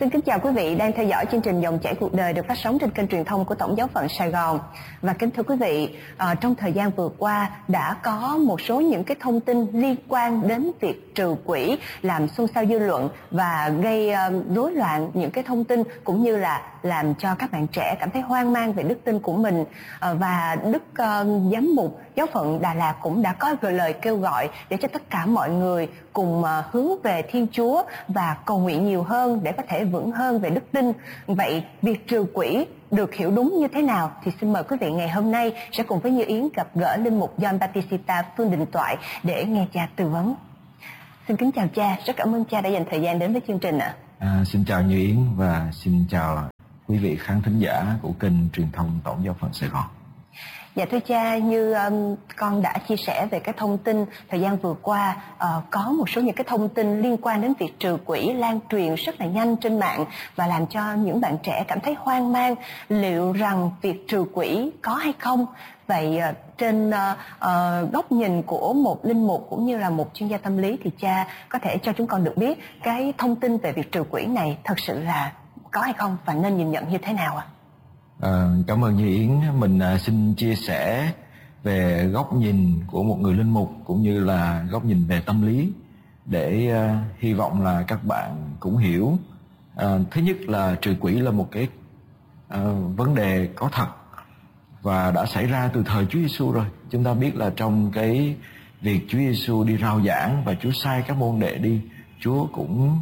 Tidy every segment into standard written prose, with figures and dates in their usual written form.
Xin kính chào quý vị đang theo dõi chương trình Dòng chảy cuộc đời được phát sóng trên kênh truyền thông của Tổng giáo phận Sài Gòn. Và kính thưa quý vị, trong thời gian vừa qua đã có một số những cái thông tin liên quan đến việc trừ quỷ làm xôn xao dư luận và gây rối loạn những cái thông tin, cũng như là làm cho các bạn trẻ cảm thấy hoang mang về đức tin của mình. Và Đức Giám mục Giáo phận Đà Lạt cũng đã có gửi lời kêu gọi để cho tất cả mọi người cùng hướng về Thiên Chúa và cầu nguyện nhiều hơn để có thể vững hơn về đức tin. Vậy việc trừ quỷ được hiểu đúng như thế nào thì xin mời quý vị ngày hôm nay sẽ cùng với Như Yến gặp gỡ linh mục John Batista Phương Đình Toại để nghe cha tư vấn. Xin kính chào cha, rất cảm ơn cha đã dành thời gian đến với chương trình ạ. Xin chào Như Yến và xin chào quý vị khán thính giả của kênh truyền thông Tổng giáo phận Sài Gòn. Dạ thưa cha, như con đã chia sẻ về cái thông tin thời gian vừa qua, có một số những cái thông tin liên quan đến việc trừ quỷ lan truyền rất là nhanh trên mạng và làm cho những bạn trẻ cảm thấy hoang mang liệu rằng việc trừ quỷ có hay không. Vậy trên góc nhìn của một linh mục cũng như là một chuyên gia tâm lý thì cha có thể cho chúng con được biết cái thông tin về việc trừ quỷ này thật sự là có hay không và nên nhìn nhận như thế nào ạ? Cảm ơn Như Yến. Mình xin chia sẻ về góc nhìn của một người linh mục cũng như là góc nhìn về tâm lý để hy vọng là các bạn cũng hiểu. Thứ nhất là trừ quỷ là một cái vấn đề có thật và đã xảy ra từ thời Chúa Giêsu rồi. Chúng ta biết là trong cái việc Chúa Giêsu đi rao giảng và Chúa sai các môn đệ đi, Chúa cũng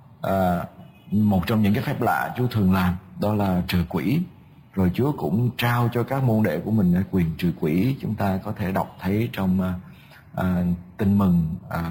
một trong những cái phép lạ Chúa thường làm đó là trừ quỷ. Rồi Chúa cũng trao cho các môn đệ của mình quyền trừ quỷ. Chúng ta có thể đọc thấy trong Tin Mừng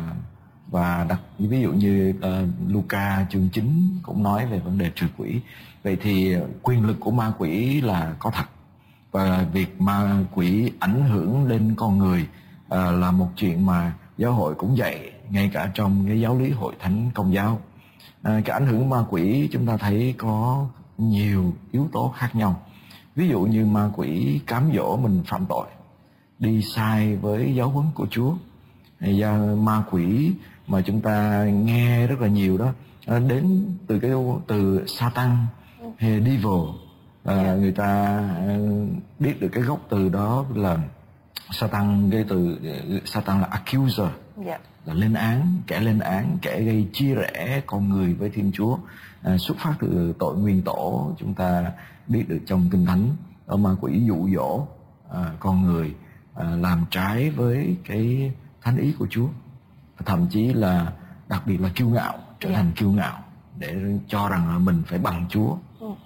và ví dụ như Luca chương 9 cũng nói về vấn đề trừ quỷ. Vậy thì quyền lực của ma quỷ là có thật, và việc ma quỷ ảnh hưởng lên con người là một chuyện mà giáo hội cũng dạy, ngay cả trong cái giáo lý Hội Thánh Công giáo. Cái ảnh hưởng ma quỷ chúng ta thấy có nhiều yếu tố khác nhau. Ví dụ như ma quỷ cám dỗ mình phạm tội, đi sai với giáo huấn của Chúa. Ma quỷ mà chúng ta nghe rất là nhiều đó đến từ cái từ Satan hay devil. Người ta biết được cái gốc từ đó là Satan, cái từ Satan là accuser, là lên án, kẻ gây chia rẽ con người với Thiên Chúa, xuất phát từ tội nguyên tổ. Chúng ta biết được trong Kinh Thánh, đó ma quỷ dụ dỗ con người làm trái với cái thánh ý của Chúa, thậm chí là đặc biệt là kiêu ngạo, trở thành kiêu ngạo để cho rằng là mình phải bằng Chúa.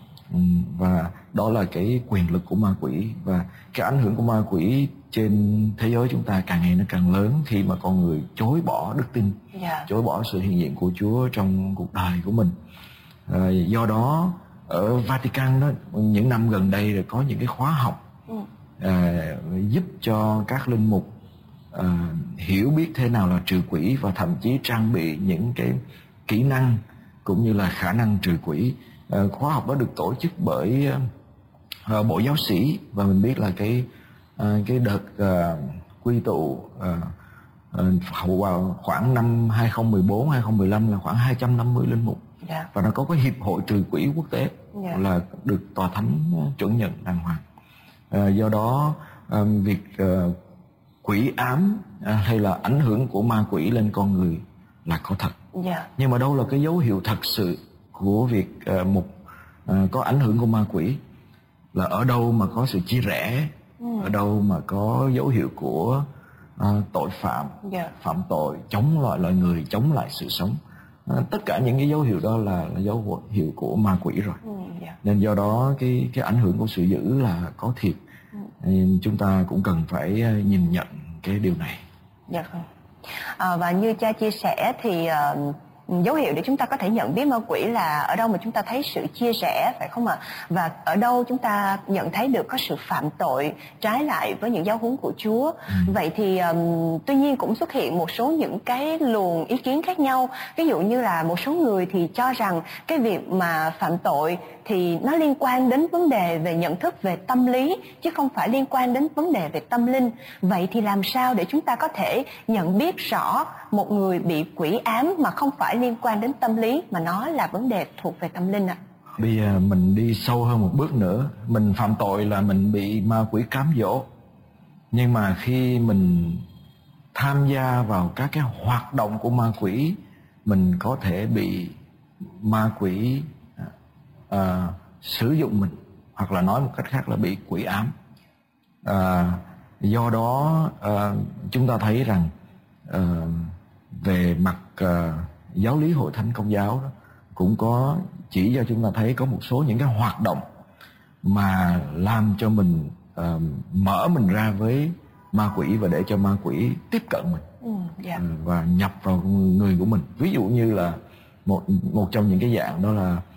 Và đó là cái quyền lực của ma quỷ, và cái ảnh hưởng của ma quỷ trên thế giới chúng ta càng ngày nó càng lớn khi mà con người chối bỏ đức tin, chối bỏ sự hiện diện của Chúa trong cuộc đời của mình. Do đó ở Vatican đó, những năm gần đây là có những cái khóa học giúp cho các linh mục hiểu biết thế nào là trừ quỷ, và thậm chí trang bị những cái kỹ năng cũng như là khả năng trừ quỷ. Khóa học đó được tổ chức bởi Bộ Giáo sĩ, và mình biết là cái đợt quy tụ vào khoảng năm 2014, 2015 là khoảng 250 linh mục. Và nó có cái hiệp hội trừ quỷ quốc tế là được tòa thánh chuẩn nhận đàng hoàng. Do đó việc quỷ ám hay là ảnh hưởng của ma quỷ lên con người là có thật. Nhưng mà đâu là cái dấu hiệu thật sự của việc có ảnh hưởng của ma quỷ? Là ở đâu mà có sự chia rẽ, ở đâu mà có dấu hiệu của tội phạm, phạm tội, chống lại loài người, chống lại sự sống. Tất cả những cái dấu hiệu đó là dấu hiệu của ma quỷ rồi. Nên do đó cái ảnh hưởng của sự dữ là có thiệt. Chúng ta cũng cần phải nhìn nhận cái điều này. Và như cha chia sẻ thì dấu hiệu để chúng ta có thể nhận biết ma quỷ là ở đâu mà chúng ta thấy sự chia rẽ, phải không ạ? Và ở đâu chúng ta nhận thấy được có sự phạm tội trái lại với những giáo huấn của Chúa. Vậy thì tuy nhiên cũng xuất hiện một số những cái luồng ý kiến khác nhau. Ví dụ như là một số người thì cho rằng cái việc mà phạm tội thì nó liên quan đến vấn đề về nhận thức, về tâm lý, chứ không phải liên quan đến vấn đề về tâm linh. Vậy thì làm sao để chúng ta có thể nhận biết rõ một người bị quỷ ám mà không phải liên quan đến tâm lý, mà nó là vấn đề thuộc về tâm linh ạ? Bây giờ mình đi sâu hơn một bước nữa. Mình phạm tội là mình bị ma quỷ cám dỗ. Nhưng mà khi mình tham gia vào các cái hoạt động của ma quỷ, mình có thể bị ma quỷ sử dụng mình, hoặc là nói một cách khác là bị quỷ ám. Do đó chúng ta thấy rằng về mặt giáo lý Hội Thánh Công giáo đó, cũng có chỉ cho chúng ta thấy có một số những cái hoạt động mà làm cho mình mở mình ra với ma quỷ và để cho ma quỷ tiếp cận mình và nhập vào người của mình. Ví dụ như là một trong những cái dạng đó là